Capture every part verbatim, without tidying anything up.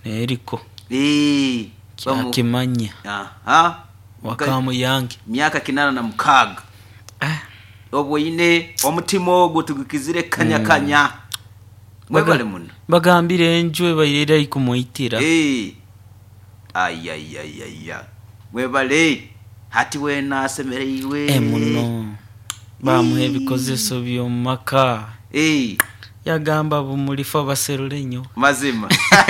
eriko eh kimanya aha wakamu yange myaka kinana na mukaga ah obwoine omutima ogwo tugukizire kanya kanya mwebale muno bagambire enjwe bayirira ikumuitira eh ay ay ay ay mwebale hati we nasemereiwe eh muno bamuhe bikozeso byo maka eh yagamba bumulifa baserulenyo mazima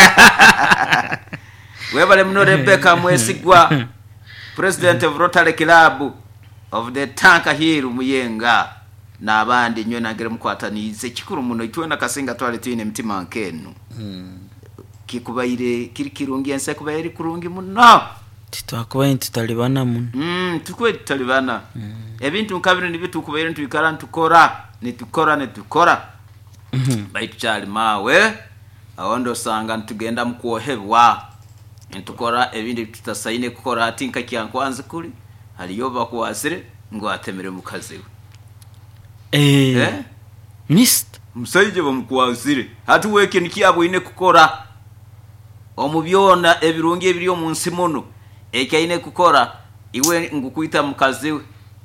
webale muno Rebecca Mwesigwa president of Rotary Club of the Tanka Hill Muyenga nabandi nyo nagere mukwatanize kikuru muno itwena kasinga twale twine mtima nkenu mm. kikubaire kiri kirungi ense kubaire kurungi muno titwakubaye tutalibana muno mm tukwe tutalibana mm. ebintu nkabire nibitu kubaire ntuikara ntukora nitukora nitukora mhm baitu chali mawe awondo sanga ntugenda mkuohebwa ntukora ebindi tutasaine kukora atinka kyankwanze kuri haliyo bakwasire ngo atemere mukaziwe eh, eh? mist musaije bamukwasire hatu weke nikyabo ine kukora omubyona ebirungi ebiri omunsi muno ekyaine kukora iwe ngukuita mukaziwe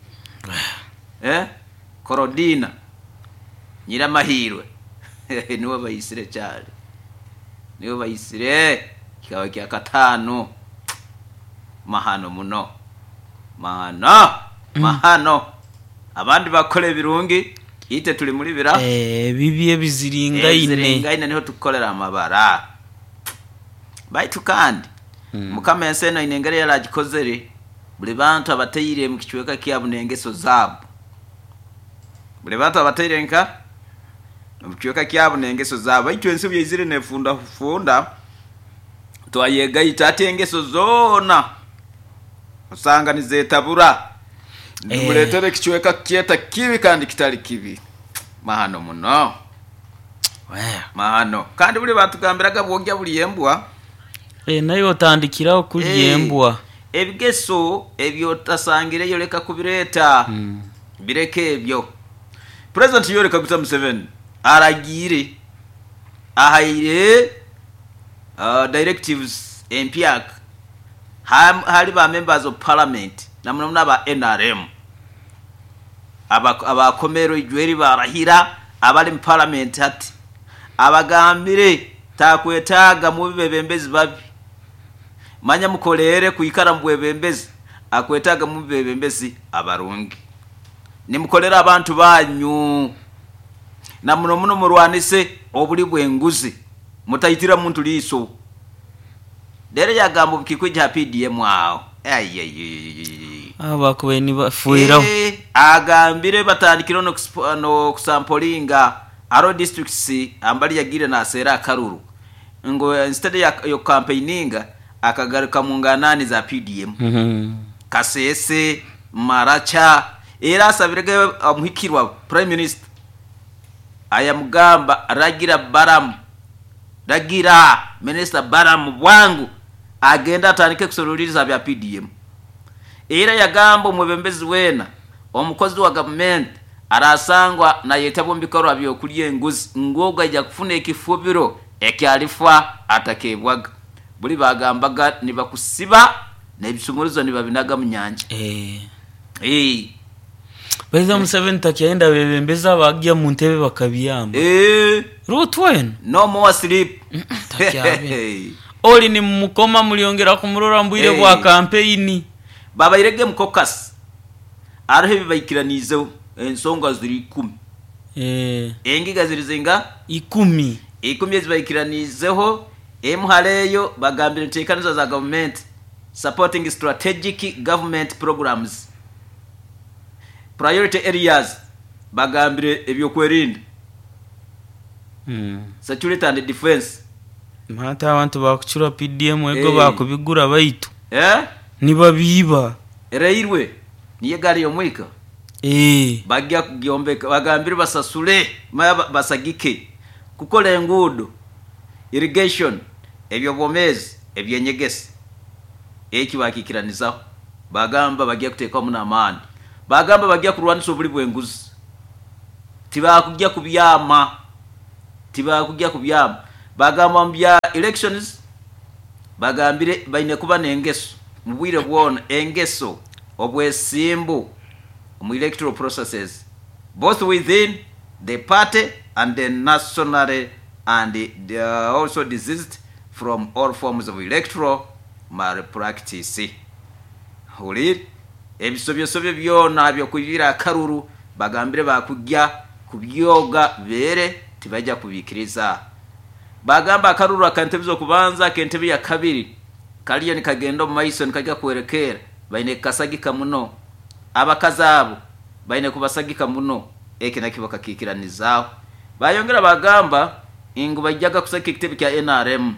eh korodina nyira mahirwe niwe bayisire cyane niwe bayisire kikawa kya katano mahano muno mahano mm. mahano abandi bakole birungi ite tuli muri bira eh bibiye biziringa ine biziringa ine niho tukolera amabara baitu kandi mm. mukamense no inengere yaragikozere buri bantu abateyire mu kichweka kya bunengeso zabo buri bantu abateyire nka mu kichweka kya bunengeso zabo icyo ense byizire nefunda funda twayega itatengeso zona usanga nizetabura ndumuletere eh. kichweka kieta kibi kandi kitali kibi mahano muno wewe mahano kandi buri batugambiraga bwongya buri yembwa eh nayo tandikiraho kujyembwa eh, ebigeso ebyo tasangire yoleka kubireta mm. bireke ebyo president yoreka guta Museveni aragire ahayire uh, directives M P A C hali ba members of parliament namwe naba N R M aba abakomero ijweri barahira abali mu parliament hati abagambire takwetaga mu bibembezi babi manya mukolere kuikara mu bibembezi akwetaga mu bibembezi abarungi nimukolera abantu banyu na muno muno murwanise obuli bwenguzi mutayitira muntu liso dere yagambo bikikwijja P D M wao ayayay abakwe ni bafuira eh agambire batandikiro no no kusampolinga aro districts ambali yagire na sera karuru ngo instead ya yo campaigninga akagaruka mu nganani za P D M mhm Kasese Maracha era sabirege amuhikirwa prime minister ayamugamba ragira baram ragira minister baram wangu agenda atandike kusoluliriza bya P D M era yagambo mwebembezi wena omukozi wa government arasangwa na yetabo mbikoro byo kuliye nguzi ngoga ijya kufuna ekifubiro ekyalifwa atakebwaga buli bagambaga nibakusiba nebisumurizo nibabinaga mu nyanja eh eh Beza Museveni takienda bebembeza bagya mu ntebe bakabiyamba eh rutwen no more sleep takiabe oli ni mukoma muliongera kumurora mbwire bwa hey. campaign baba irege mukokasi arahe bibayikiranizo ensonga ziri ikumi eh engiga ziri zinga ikumi ikumi zibayikiranizeho emhaleyo bagambira ntekanizo za government supporting strategic government programs priority areas bagambire ebyo kwerinda mm security and defense mata abantu bakuchura P D M ego hey. bakubigura baitu eh niba biba erairwe niye gari yomwika eh bagya kugyombeka bagambire basasule basagike kukola engudo irrigation ebyo bomezi ebyenyegese eki bakikiraniza bagamba bagya kuteka mu namani bagamba bagya kurwanisa obuli bwenguzi tiba kujja kubyama tiba kujja kubyama bagamba mbya elections bagambire baine kuba nengeso mubwire bwona engeso obwesimbu mu electoral processes both within the party and the nationally and they are also desist from all forms of electoral malpractice. Huli ebisobyo sobyo byona byo kuyira akaruru bagambire bakujja kubyoga bere tibajja kubikiriza bagamba akaruru akantebizo kubanza kentebi ya kabiri kaliyo ni kagendo maiso nikajja kwerekera baine kasagika muno abakazabo baine kubasagika muno eke nakiboka kikiranizaho bayongera bagamba ingu bajjaga kusaka kitebe kya N R M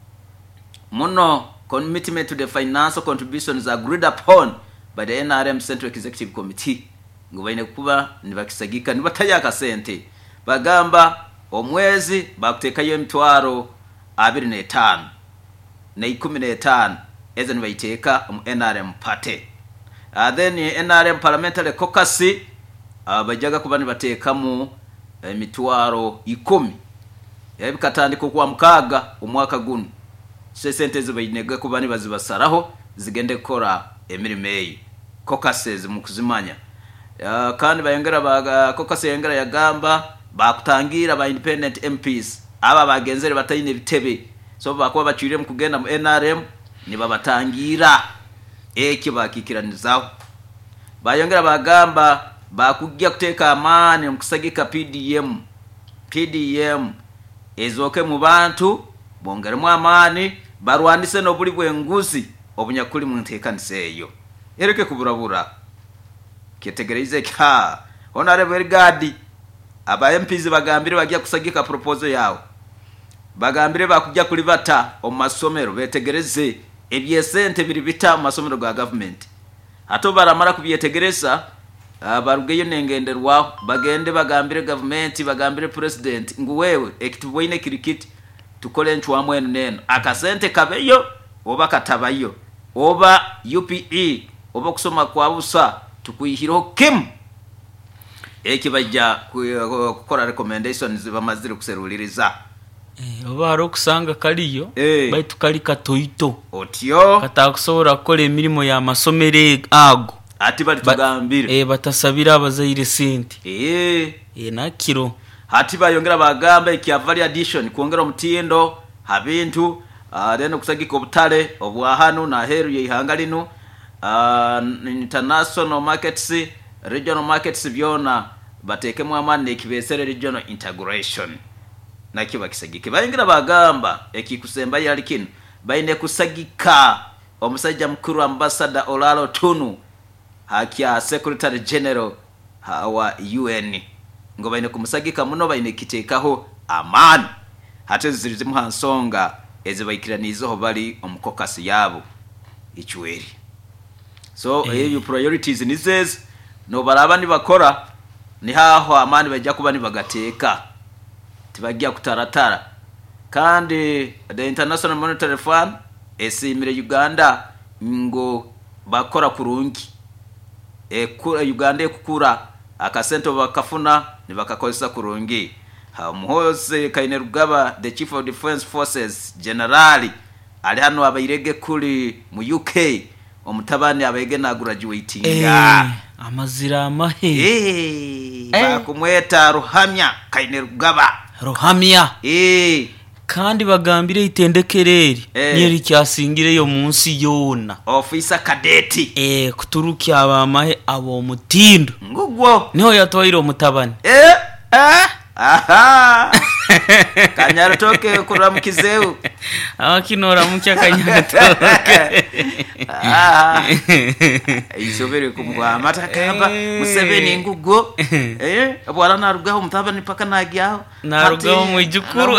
muno commitment to the financial contributions agreed upon by the N R M Central Executive Committee ngo baine kuba nibakisagika nibataya akasente bagamba omwezi bakutekayo emitwaro abiri na etaano na ikumi na etaano ezo nibayiteka mu N R M party. Uh, then N R M parliamentary caucus uh, bajaga kuba nibateka mu emitwaro ikumi yabikatandika kwa mukaga umwaka guno sente zo bayinega kuba nibazibasaraho zigende kora emirime caucuses mu kuzimanya. Uh, kandi bayongera baga caucus yongera yagamba bakutangira ba independent M Ps aba bagenzere batayine bitebe so bakuba bacire mu kugenda mu N R M ni babatangira eki bakikiranizaho bayongera bagamba bakujja kuteka amani mu kusagika P D M P D M ezoke mu bantu bongere mu amani barwandise no buli bwenguzi obunyakuli mu ntekanise eyo ereke kuburabura kitegereze ka honorable Gadi aba M Ps bagambire bagiye kusagika proposal yawo bagambire bakujja kuli bata omasomero betegereze ebyesente biri bita amasomero ga government ato baramara kubyetegereza barugeyo nengenderwa bagende bagambire government bagambire president nguwewe ekitubwine kirikiti tukole nchwa mwenu neno akasente kabeyo oba katabayo oba U P E oba kusoma kwa busa tukuyihiro kim ekibajja kukora recommendations bamazire kuseruliriza eh oba arokusanga kaliyo hey. Baitu kali katoito otyo katakusobora kole emirimo ya masomere ago ati bali tugambire ba, eh batasabira abazaire sente eh eh nakiro hati bayongera bagamba ikiavali addition kuongera mutindo habintu uh, then kusagika obutale obwahanu na heru yihangalinu uh, international markets regional markets byona bateke mu amane ekibesere regional integration nakiba kisagike bayongera bagamba ekikusemba yali kino baine kusagika omusajja mukuru ambassador Olalo Tunu hakya secretary general wa U N ngo baine kumusagika muno baine kitekaho amani hate zirize mu hansonga ezibayikiranizo bali omukokasi yabo ichweri so eh you priorities ni zeze no baraba ni bakora ni haho amani bajja kuba ni bagateka tibajja kutaratara kandi the International Monetary Fund esimire Uganda ngo bakora kurungi e kura Uganda ekukura akasento bakafuna ni bakakozesa kurungi ha muhoze Kainerugaba the Chief of Defense Forces generali ali hano abayirege kuli mu U K omutabani abege na graduating eh amazira amahe eh bakumweta Ruhamya Kainerugaba Ruhamya eh kandi bagambire itendekereri eh. Nyeri cyasingire yo munsi yona officer cadet eh kuturukya abamahe abo mutindo ngugwo niho yatoyiro mutabani eh eh aha kanyaro toke kuramukizeu abakinora mukya kanyaro toke ah isobere kumwa matakamba Museveni ngugwo eh abwara narugaho mutabani paka nagyaho narugaho mu ijukuru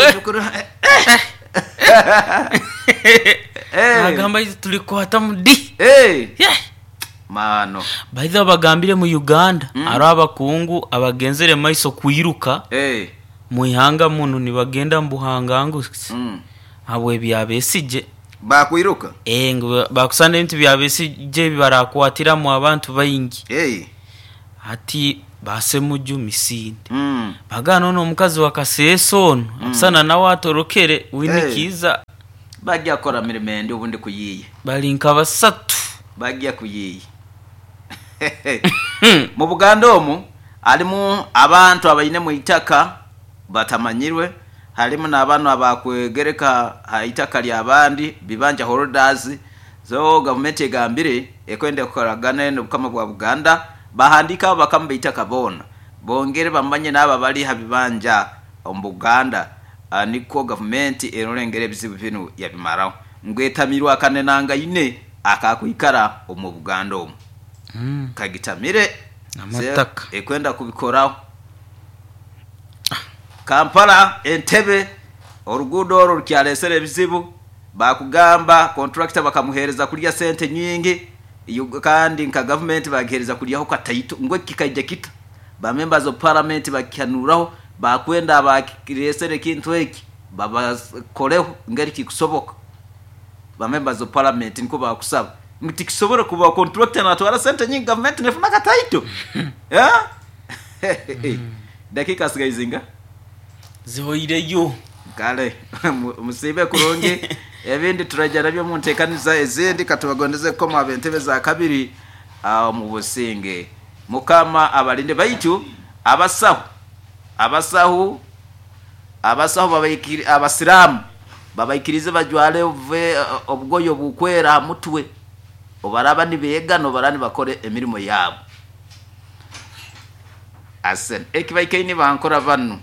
eh agamba tuliko hatamudi eh mano baidha bagambire mu Uganda mm. Ari abakungu abagenzere maiso kuyiruka eh muihanga muntu nibagenda mbuhangangu mm. Abwe byabesije bakuyiruka eh ngo bakusana ibintu byabesije bibarakwatira mu abantu bayingi eh ati base muju misinde mm. bagano no mukazi wakasesono mm. Asana na watorokere winikiza bajja kora miremende obundi kuyiye bali nka basatu bajja kuyiye mu Buganda omu alimu abantu abayine mu itaka batamanyirwe halimu n'abantu abakwegereka ha itaka ly'abandi bibanja holders zo government egambire ekwende kukoragana n'obukama bwa Buganda bahandika bakamba itaka bona bongere bamanye n'aba bali habibanja mu Buganda niko government erolengere bizibu binu yabimaraho ngwetamirwa kanenanga ine akakwikara mu Buganda omu mm. kagitamire amataka ekwenda kubikoraho Kampala Entebbe orugudo oro rukyalesere bizibu bakugamba contractor bakamuhereza kulya sente nyingi kandi nka government bagereza kulyaho katayito ngwe kikaije kita ba members of parliament bakyanuraho bakwenda abakirесere kintu eki baba koleho ngari kikusoboka ba members of parliament niko bakusaba mutikisobora kuba contractor na twara sente nyingi government nefuna katayito ya dakika sigayizinga zihoireyo kale musibe kuronge ebindi turajana byo muntekaniza ezindi katubagondeze ko mu abentebe za kabiri mu Businge mukama abalinde baitu abasahu abasahu abasahu babayikiri abasiramu babayikirize bajwale uve obgoyo bukwera mutwe obaraba nibega no barani bakore emirimo yabo asen ekibaikaini bankora banu.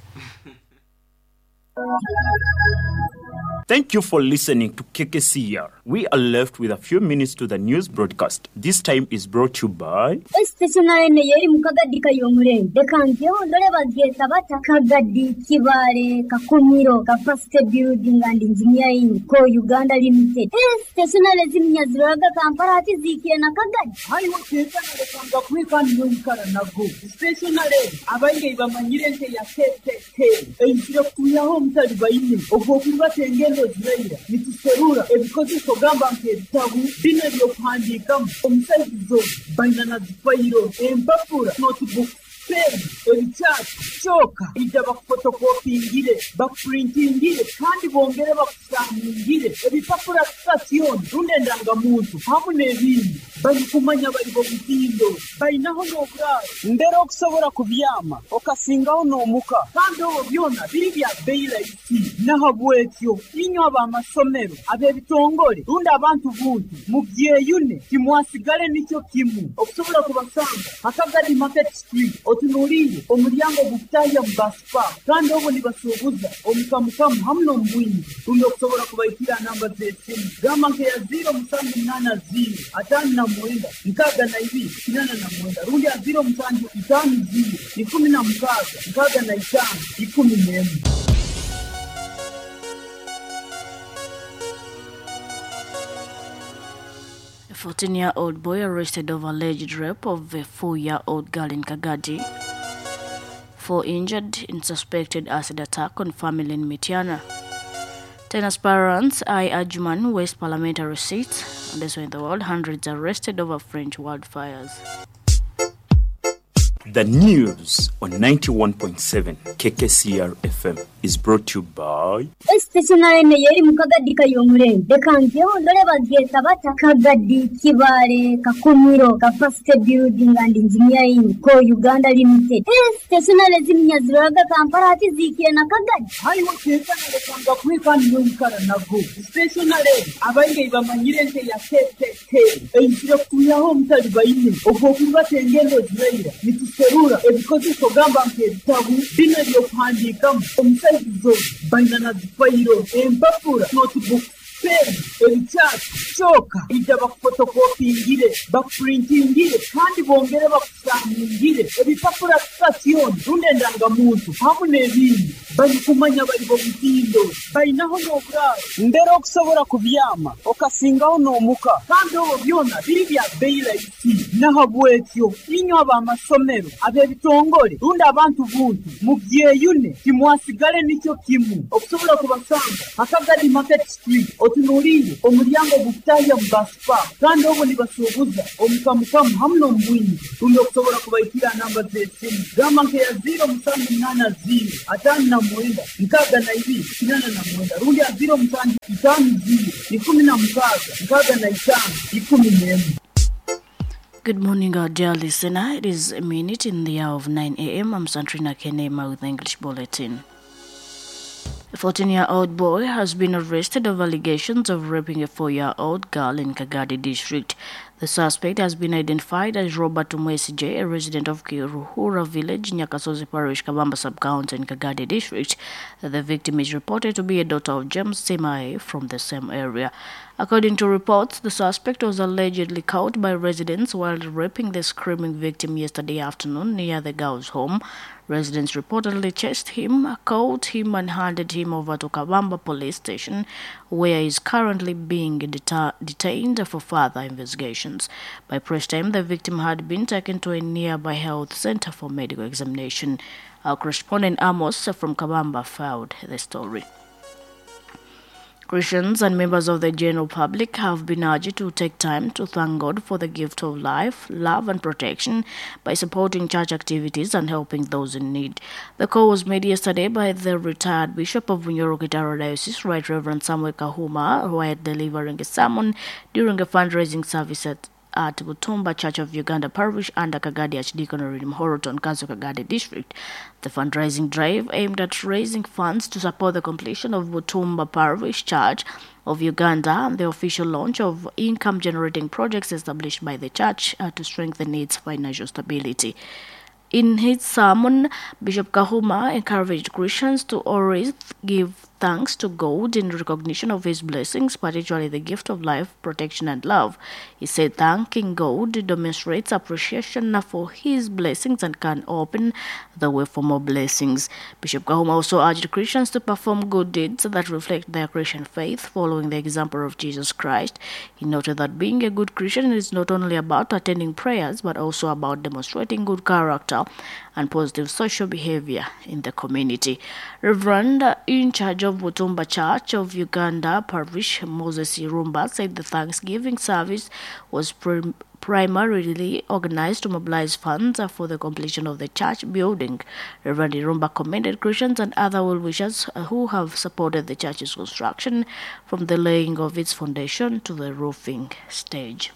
Thank you for listening to K K C R. We are left with a few minutes to the news broadcast. This time is brought to you by Stationary Neyeri Mukagadi Kayomure. The Kanjo, Loreva Geta Bata Kagadi, Kibare, Kakumiro, Capacity Building and Engineering, Co Uganda Limited. Stationary Zimias Raga Kamparati Ziki and Akagadi. I want to tell you that we can do Karanago. Stationary, Abai Bamanirente Yasete, and Sirakuya Home Talibaini, Ogokuba Tengelo Zreya, Mituserura, a because of Gambam Tabu, dinner of Handicam, Omsaizo, Banana Fairo, and Papura, notebook. Pen, chat, choka, itaba photocopy ngire, bakprinting ngire, kandi bongere bakusanga ngire, ebipapura station, rundendanga muntu, hamune ebindi, bali kumanya bali bobutindo, bayinaho n'obura, ndero okusobola kubyama, okasingaho n'omuka, kandi obwo byona biri bya bailaiti, nahabwekyo, inyo abamasomero, ab'ebitongole, runda abantu buntu, mubyeyune, kimwasigale nicyo kimu, okusobola kubasanga, Akagadi Market Street, tunuriye omuryango gutaya mbaspa kandi obo nibasubuza omukamukamu hamno mbwini undo kusobora kubaitira namba zesimu gama nke ya zero musanju munana zero atanu na mwenda nkaga na ibi kinana na mwenda rundi ya zero musanju itanu zero ikumi na mkaga nkaga na itanu ikumi nemu. A fourteen-year-old boy arrested over alleged rape of a four-year-old girl in Kagadi. Four injured in suspected acid attack on family in Mityana. Ten aspirants eye Ajuman West parliamentary seats. And elsewhere in the world, hundreds arrested over French wildfires. The news on ninety-one point seven K K C R F M is brought to you by Stationary Neyeri Mukagadi Kayomure. The Kanjo, Loreva Geta Bata Kagadi, Kibare, Kakumiro, Capacity Building and Engineering, Co Uganda Limited. Stationary Zimias Raga Kamparati Ziki and Akagadi. I want to tell you that we can do Karanago. Stationary, Abai Bamanirente Yasete, and Sirakuya Home Talibaini, Ogokuba Tengelo Zreya, Mituserura, a because of Gambam Tabu, dinner of Handicam, Omsaizo, Banana Fairo, and Papura, notebook. Pen, chat, choka, itaba photocopy ngire, bakprinting ngire, kandi bongere bakusanga ngire, ebipapura station, rundendanga muntu, hamune ebindi, bali kumanya bali bobutindo, bayinaho n'obura, ndero okusobola kubyama, okasingaho n'omuka, kandi obwo byona biri bya bailaiti, nahabwekyo, inyo abamasomero, ab'ebitongole, runda abantu buntu, mubyeyune, kimwasigale nicyo kimu, okusobola kubasanga, Akagadi Market Street, tunuriye omuryango gutaya mbaspa kandi obo nibasubuza omukamukamu hamno mbwini undo kusobora kubaitira namba zesimu gama nke ya zero musanju munana zero atanu na mwenda nkaaga na ibiri kinana na mwenda rundi abiri omusanju itaano ziro ikumi na mukaaga nkaaga na itaano ikumi n'emu. Good morning, our dear listener. It is a minute in the hour of nine a.m. I'm Santrina Kenema with the English Bulletin. A fourteen-year-old boy has been arrested over allegations of raping a four-year-old girl in Kagadi district. The suspect has been identified as Robert Umwesije, a resident of Kiruhura village, Nyakasozi Parish, Kabamba sub-county in Kagadi district. The victim is reported to be a daughter of James Semae from the same area. According to reports, the suspect was allegedly caught by residents while raping the screaming victim yesterday afternoon near the girl's home. Residents reportedly chased him, caught him and handed him over to Kabamba police station, where he is currently being deta- detained for further investigations. By press time, the victim had been taken to a nearby health center for medical examination. Our correspondent Amos from Kabamba filed the story. Christians and members of the general public have been urged to take time to thank God for the gift of life, love and protection by supporting church activities and helping those in need. The call was made yesterday by the retired Bishop of Bunyoro Gitaro Diocese, Right Reverend Samuel Kahuma, while delivering a sermon during a fundraising service at at Butumba Church of Uganda Parish under Kagadi Archdeaconry in Horoton, Kanso Kagadi District. The fundraising drive aimed at raising funds to support the completion of Butumba Parish Church of Uganda and the official launch of income-generating projects established by the church uh, to strengthen its financial stability. In his sermon, Bishop Kahuma encouraged Christians to always give thanks to God in recognition of his blessings, particularly the gift of life, protection, and love. He said thanking God demonstrates appreciation for his blessings and can open the way for more blessings. Bishop Kahuma also urged Christians to perform good deeds that reflect their Christian faith, following the example of Jesus Christ. He noted that being a good Christian is not only about attending prayers, but also about demonstrating good character and positive social behavior in the community. Reverend in charge of Butumba Church of Uganda Parish, Moses Irumba, said the Thanksgiving service was prim- primarily organized to mobilize funds for the completion of the church building. Reverend Irumba commended Christians and other well-wishers who have supported the church's construction, from the laying of its foundation to the roofing stage.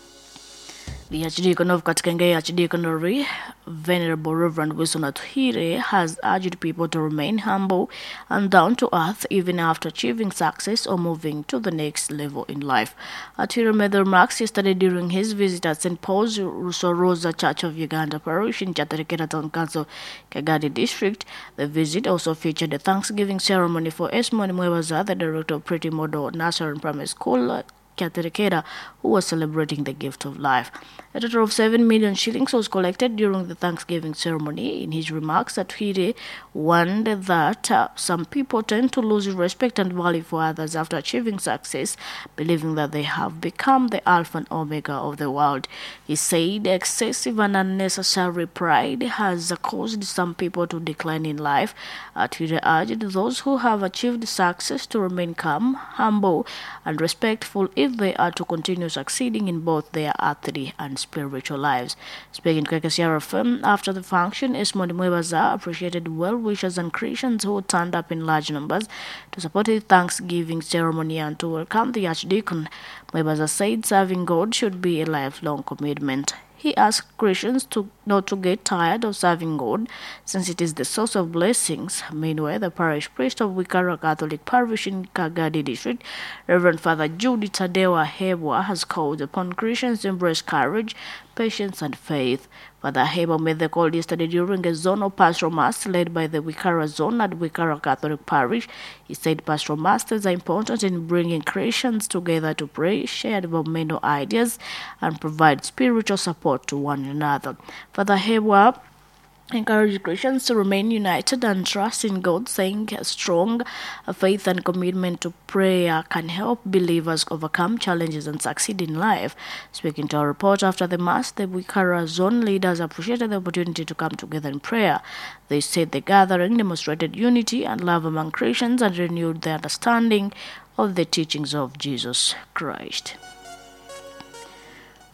The Archdeacon of Katikenge Archdeaconry, Venerable Reverend Wilson Atuhire, has urged people to remain humble and down to earth even after achieving success or moving to the next level in life. Atuhire made the remarks yesterday during his visit at Saint Paul's Rusorosa Church of Uganda Parish in Chatterekera Town Council, Kagadi District. The visit also featured a Thanksgiving ceremony for Esmond Mwebaza, the director of Pretty Model Nursery and Primary School, Katerekera, who was celebrating the gift of life. A total of seven million shillings was collected during the Thanksgiving ceremony. In his remarks, Atuhire warned that uh, some people tend to lose respect and value for others after achieving success, believing that they have become the alpha and omega of the world. He said excessive and unnecessary pride has caused some people to decline in life. Atuhire urged those who have achieved success to remain calm, humble, and respectful if they are to continue succeeding in both their earthly and spiritual lives. Speaking to K K C R F M after the function, Esmond Mwebaza appreciated well-wishers and Christians who turned up in large numbers to support the Thanksgiving ceremony and to welcome the Archdeacon. Mwebaza said serving God should be a lifelong commitment. He asked Christians to not to get tired of serving God, since it is the source of blessings. Meanwhile, the parish priest of Wikara Catholic Parish in Kagadi District, Reverend Father Judy Tadewa Hebwa, has called upon Christians to embrace courage, patience, and faith. Father Hebwa made the call yesterday during a zonal pastoral mass led by the Wikara zone at Wikara Catholic Parish. He said pastoral masters are important in bringing Christians together to pray, share developmental ideas, and provide spiritual support to one another. Father Hebwa encouraged Christians to remain united and trust in God, saying strong faith and commitment to prayer can help believers overcome challenges and succeed in life. Speaking to our report after the Mass, the Wikara zone leaders appreciated the opportunity to come together in prayer. They said the gathering demonstrated unity and love among Christians and renewed their understanding of the teachings of Jesus Christ.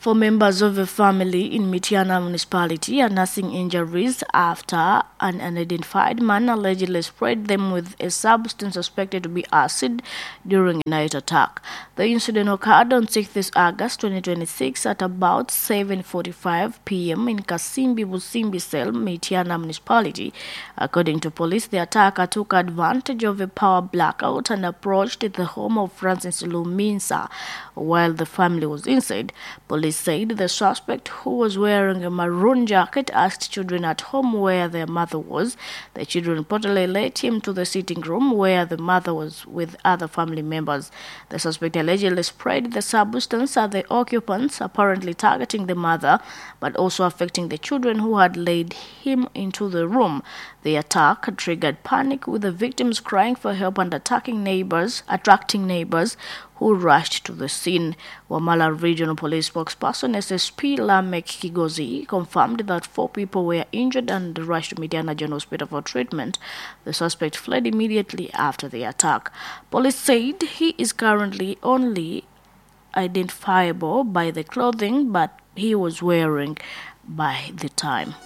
Four members of a family in Mityana municipality are nursing injuries after an unidentified man allegedly sprayed them with a substance suspected to be acid during a night attack. The incident occurred on sixth August twenty twenty-six at about seven forty-five p m in Kasimbi Busimbi Cell, Mityana municipality. According to police, the attacker took advantage of a power blackout and approached the home of Francis Luminsa while the family was inside. Police said the suspect, who was wearing a maroon jacket, asked children at home where their mother was. The children reportedly led him to the sitting room where the mother was with other family members. The suspect allegedly sprayed the substance at the occupants, apparently targeting the mother, but also affecting the children who had led him into the room. The attack triggered panic, with the victims crying for help and attacking neighbors, attracting neighbors who rushed to the scene. Wamala Regional Police spokesperson S S P Lamek Kigozi confirmed that four people were injured and rushed to Mityana General Hospital for treatment. The suspect fled immediately after the attack. Police said he is currently only identifiable by the clothing but he was wearing by the time.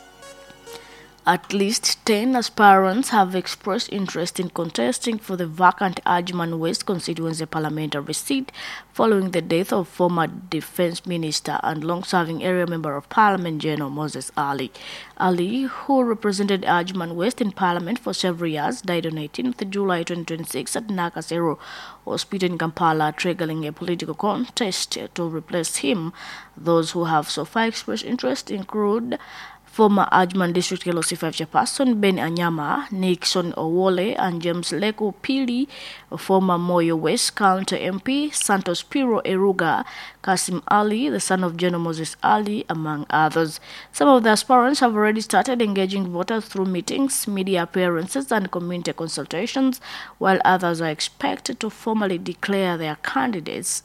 At least ten aspirants have expressed interest in contesting for the vacant Ajman West constituency parliamentary seat following the death of former Defence Minister and long-serving area member of Parliament General Moses Ali. Ali, who represented Ajman West in Parliament for several years, died on eighteenth July twenty twenty-six at Nakasero Hospital in Kampala, triggering a political contest to replace him. Those who have so far expressed interest include former Ajman District L O C five chairperson Ben Anyama, Nixon Owole, and James Leku Pili, former Moyo West County M P, Santos Piro Eruga, Kasim Ali, the son of General Moses Ali, among others. Some of the aspirants have already started engaging voters through meetings, media appearances, and community consultations, while others are expected to formally declare their candidates.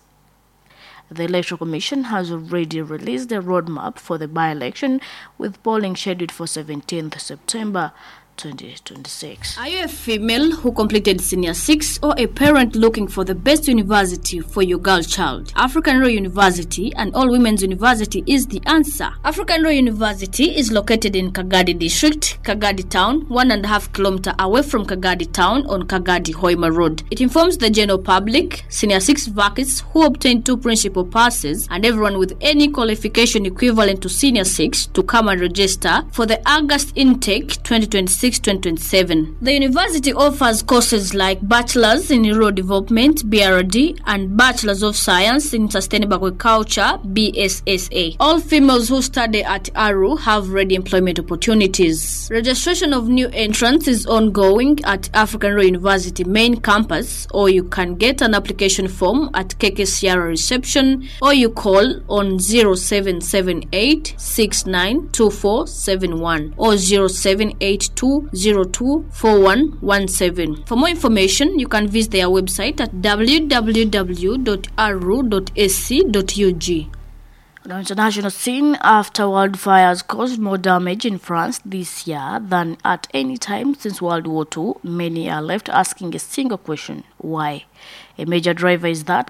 The Electoral Commission has already released the roadmap for the by-election, with polling scheduled for seventeenth September twenty twenty-six. Are you a female who completed Senior six or a parent looking for the best university for your girl child? African Royal University, an all-women's university, is the answer. African Royal University is located in Kagadi District, Kagadi Town, one and a half kilometer away from Kagadi Town on Kagadi Hoima Road. It informs the general public, Senior six vacates who obtain two principal passes, and everyone with any qualification equivalent to Senior six to come and register for the August intake twenty twenty-six twenty twenty-seven. The university offers courses like Bachelor's in Rural Development B R D and Bachelor's of Science in Sustainable Agriculture B S S A. All females who study at A R U have ready employment opportunities. Registration of new entrants is ongoing at African Royal University main campus, or you can get an application form at K K Sierra reception, or you call on zero seven seven eight six nine two four seven one or zero seven eight two zero two four one one seven. For more information, you can visit their website at w w w dot a r u dot a c dot u g. On the international scene, after wildfires caused more damage in France this year than at any time since World War Two, many are left asking a single question: why? A major driver is that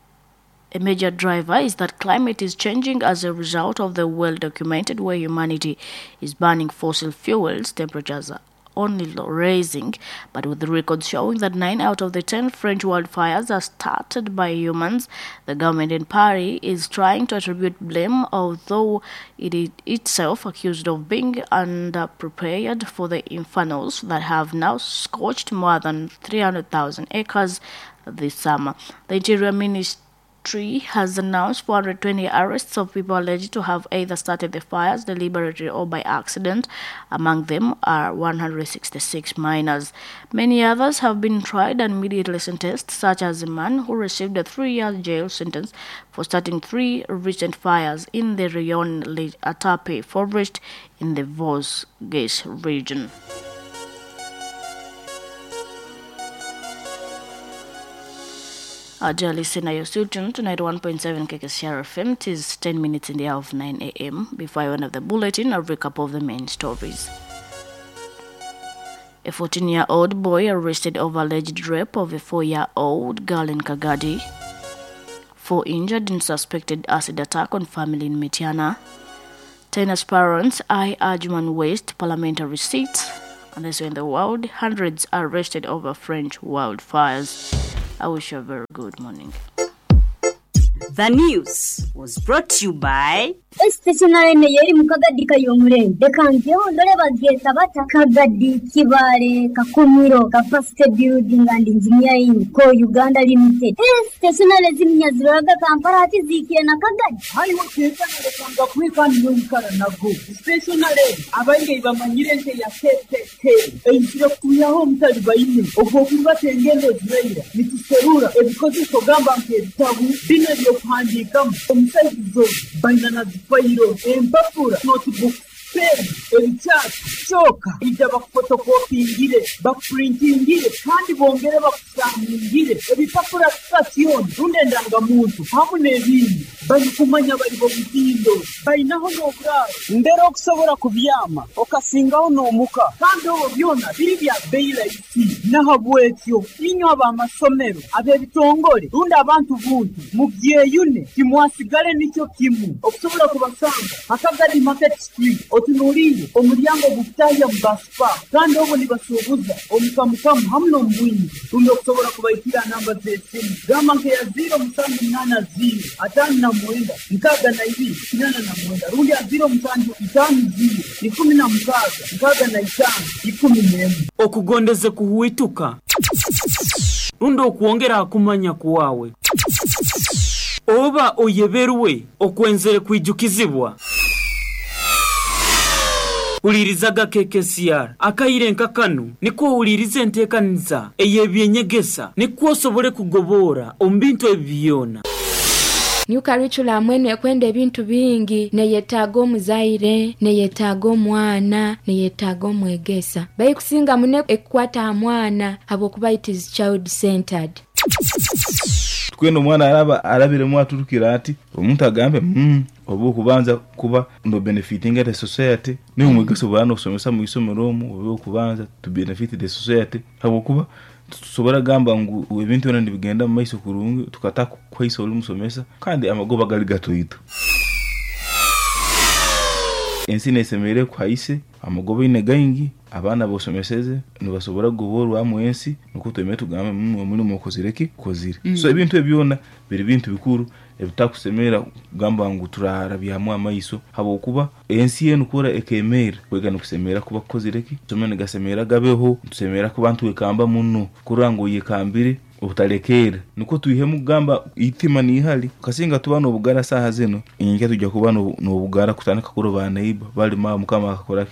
A major driver is that climate is changing as a result of the well-documented way humanity is burning fossil fuels. Temperatures are only rising, but with the records showing that nine out of the ten French wildfires are started by humans. The government in Paris is trying to attribute blame, although it is itself accused of being underprepared for the infernos that have now scorched more than three hundred thousand acres this summer. The Interior Ministry has announced four hundred twenty arrests of people alleged to have either started the fires deliberately or by accident. Among them are one hundred sixty-six minors. Many others have been tried and immediately sentenced, such as a man who received a three-year jail sentence for starting three recent fires in the Rion Atape forest in the Vosges region. Our dear listener, you're still tuned to ninety-one point seven K K C R F M. It is ten minutes in the hour of nine a m Before I end the bulletin, a recap of the main stories. A fourteen-year-old boy arrested over alleged rape of a four-year-old girl in Kagadi. four injured in suspected acid attack on family in Mityana. ten aspirants eye Ajman West parliamentary seats. And this in the world, hundreds are arrested over French wildfires. I wish you a very good morning. The news was brought to you by Stationary Nayeri Mukagadi Kayomure. The country on the level Tabata Kagadi Kibare Kakumiro Capacity Building and Engineering Co Uganda Limited. Stationary Zimias Raga Kamparati Ziki and Akagadi. I was taken the quick and Yunkara Nagu. Stationary Abaye Bamanirente Yakete, a Instructuya home tell by you, of Hokuba and Yellow Zrayer, Missus Serura, and because it's for Gambam Tabu, dinner your handy come from Saizzo, Banana Fairo, and Papura, notebook. Pen, ebichat, choka, ija bakufotokopi ingire, bakuprinti ingire, kandi bongere bakusanga ingire, ebipapura station, rundendanga muntu, hamu nebindi, bali kumanya bali bobutindo, bayinaho n'oburaro, ndero okusobola kubyama, okasingaho n'omuka, kandi obwo byona biri bya bailaiti, nahabwekyo, inyo abamasomero, ab'ebitongole, runda abantu buntu, mubyeyune, kimwasigale nicyo kimu, okusobola kubasanga, Akagadi Market Street, otunulire omulyango gutaya mbaspa kandi obo nibasuubuza omukamukamu hamwe n'omubwinyi tundi okusobola kubayitira namba z'essimu gamba nke ya zero musanju munana zero ataano na mwenda nkaaga na ibiri kinana na mwenda rundi ya zero musanju itaano zero ikumi na mukaaga nkaaga na itaano ikumi n'emu okugondeze kuhuituka rundi okuwongera akumanya kuwawe oba oyeberwe okwenzere kwijukizibwa ulirizaga K K C R akayire nkakanu niko ulirize ntekaniza eyebyenyegesa niko osobole kugobora ombintu ebyona New curriculum mwenu ekwenda ebintu bingi neyetaaga omuzaire neyetaaga omwana neyetaaga omwegesa bayi kusinga mune ekwata mwana abokuba it is child centered tweno mwana araba arabire mwaturukira ati omuntu agambe mm obu kubanza kuba no benefiting the society ni umwegeso bano kusomesa mu isomero mu obu kubanza to benefit the society habo kuba tusobora gamba ngo ebintu nandi bigenda mu maiso kurungu tukataka kwaiso umusomesa kandi amagoba gali gatoyito ensine semere kwaise amagoba ine gaingi abana bosomeseze nibasobora guborwa amwensi nuko tweme tugamba muri mu kozireki kozire mm. So ebintu ebyona biri bintu bikuru ebitakusemera gamba ngo turara byamu amaiso habo kuba ensi yenu kora ekemera kwega no kusemera kuba kozireki tumene gasemera gabeho tusemera ku bantu ekamba muno kurango yekambire utalekera nuko tuyihemu gamba itima ni hali kasinga tubano obugara saha zeno inge tujja kubano no bugara kutanaka kuro bana iba bali ma mukama akakora